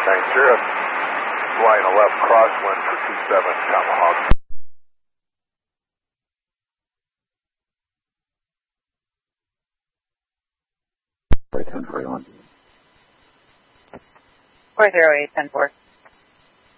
90, flying a left crosswind for 27 Tomahawk. Right, 1041. 408, 10-4.